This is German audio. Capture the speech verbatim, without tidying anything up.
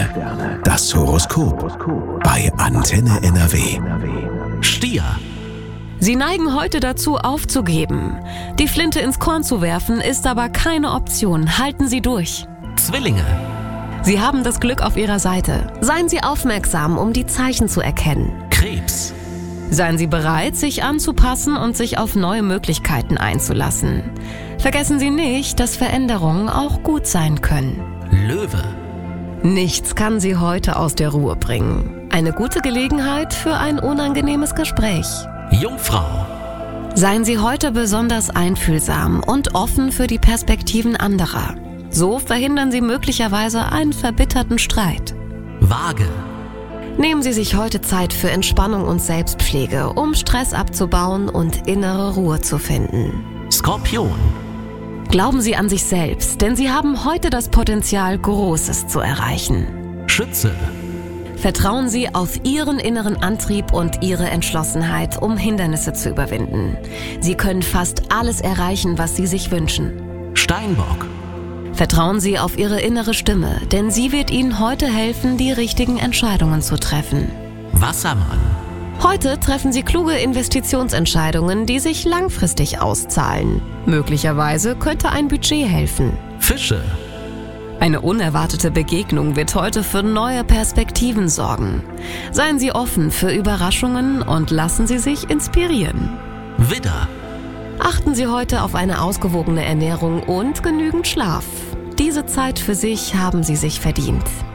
Das Horoskop bei Antenne N R W. Stier. Sie neigen heute dazu, aufzugeben. Die Flinte ins Korn zu werfen, ist aber keine Option. Halten Sie durch. Zwillinge. Sie haben das Glück auf Ihrer Seite. Seien Sie aufmerksam, um die Zeichen zu erkennen. Krebs. Seien Sie bereit, sich anzupassen und sich auf neue Möglichkeiten einzulassen. Vergessen Sie nicht, dass Veränderungen auch gut sein können. Löwe. Nichts kann Sie heute aus der Ruhe bringen. Eine gute Gelegenheit für ein unangenehmes Gespräch. Jungfrau. Seien Sie heute besonders einfühlsam und offen für die Perspektiven anderer. So verhindern Sie möglicherweise einen verbitterten Streit. Waage. Nehmen Sie sich heute Zeit für Entspannung und Selbstpflege, um Stress abzubauen und innere Ruhe zu finden. Skorpion. Glauben Sie an sich selbst, denn Sie haben heute das Potenzial, Großes zu erreichen. Schütze. Vertrauen Sie auf Ihren inneren Antrieb und Ihre Entschlossenheit, um Hindernisse zu überwinden. Sie können fast alles erreichen, was Sie sich wünschen. Steinbock. Vertrauen Sie auf Ihre innere Stimme, denn sie wird Ihnen heute helfen, die richtigen Entscheidungen zu treffen. Wassermann. Heute treffen Sie kluge Investitionsentscheidungen, die sich langfristig auszahlen. Möglicherweise könnte ein Budget helfen. Fische. Eine unerwartete Begegnung wird heute für neue Perspektiven sorgen. Seien Sie offen für Überraschungen und lassen Sie sich inspirieren. Widder. Achten Sie heute auf eine ausgewogene Ernährung und genügend Schlaf. Diese Zeit für sich haben Sie sich verdient.